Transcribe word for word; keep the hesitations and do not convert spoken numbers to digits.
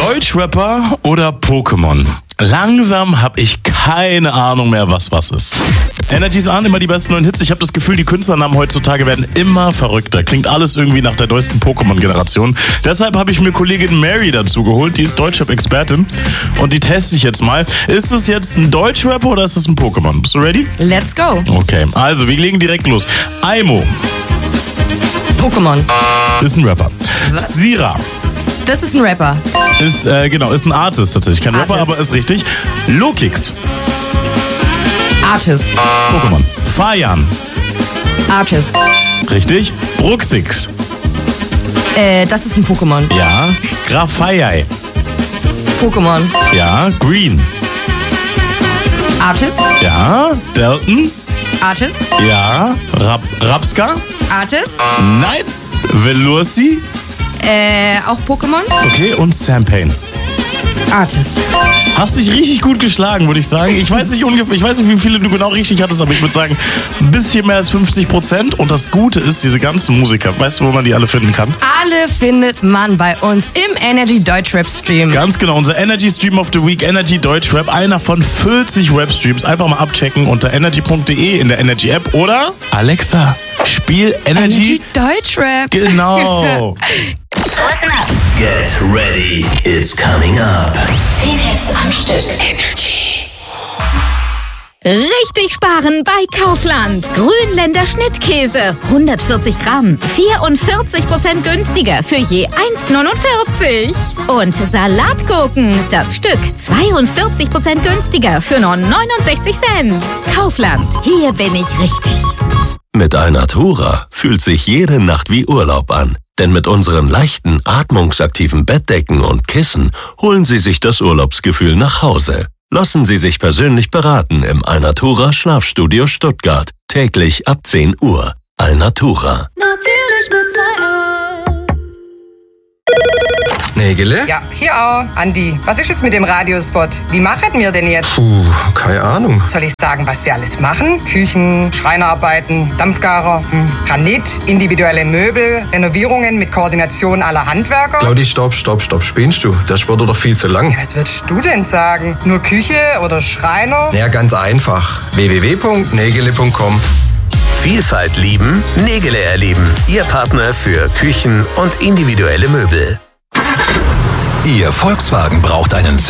Deutschrapper oder Pokémon? Langsam habe ich keine Ahnung mehr, was was ist. Energy's an, immer die besten neuen Hits. Ich habe das Gefühl, die Künstlernamen heutzutage werden immer verrückter. Klingt alles irgendwie nach der neuesten Pokémon-Generation. Deshalb habe ich mir Kollegin Mary dazu geholt. Die ist Deutschrap-Expertin. Und die teste ich jetzt mal. Ist es jetzt ein Deutschrapper oder ist es ein Pokémon? Bist du ready? Let's go. Okay, also wir legen direkt los. Aimo. Pokémon. Ist ein Rapper. Was? Sira. Das ist ein Rapper. Ist, äh, genau, ist ein Artist tatsächlich. Kein Rapper, Artist. aber ist richtig. Lokix. Artist. Pokémon. Fajan. Artist. Richtig. Bruxix. Äh, das ist ein Pokémon. Ja. Grafaiai. Pokémon. Ja. Green. Artist. Ja. Delton. Artist. Ja. Rap Rapska. Artist. Nein. Veloci. Äh, auch Pokémon. Okay. Und Sam Payne. Artist. Hast dich richtig gut geschlagen, würde ich sagen. Ich weiß nicht ungefähr, ich weiß nicht, wie viele du genau richtig hattest, aber ich würde sagen, ein bisschen mehr als fünfzig Prozent. Und das Gute ist, diese ganzen Musiker, weißt du, wo man die alle finden kann? Alle findet man bei uns im Energy Deutschrap Stream. Ganz genau, unser Energy Stream of the Week, Energy Deutschrap, einer von vierzig Rap-Streams. Einfach mal abchecken unter energy punkt de in der Energy App oder Alexa, spiel Energy, Energy Deutschrap. Genau. Listen up. Get ready, it's coming up. zehn Hits am Stück. Energy. Richtig sparen bei Kaufland. Grünländer Schnittkäse. hundertvierzig Gramm. vierundvierzig Prozent günstiger für je eins neunundvierzig. Und Salatgurken. Das Stück zweiundvierzig Prozent günstiger für nur neunundsechzig Cent. Kaufland. Hier bin ich richtig. Mit Alnatura fühlt sich jede Nacht wie Urlaub an. Denn mit unseren leichten, atmungsaktiven Bettdecken und Kissen holen Sie sich das Urlaubsgefühl nach Hause. Lassen Sie sich persönlich beraten im Alnatura Schlafstudio Stuttgart. Täglich ab zehn Uhr. Alnatura. Natürlich mit zwei L. Nägele? Ja, hier auch, Andi. Was ist jetzt mit dem Radiospot? Wie machen wir denn jetzt? Puh, keine Ahnung. Soll ich sagen, was wir alles machen? Küchen, Schreinerarbeiten, Dampfgarer, hm, Granit, individuelle Möbel, Renovierungen mit Koordination aller Handwerker? Claudi, stopp, stopp, stopp. Spinnst du? Der Sport doch viel zu lang. Ja, was würdest du denn sagen? Nur Küche oder Schreiner? Ja, ganz einfach. w w w punkt nägele punkt com. Vielfalt lieben, Nägele erleben. Ihr Partner für Küchen und individuelle Möbel. Ihr Volkswagen braucht einen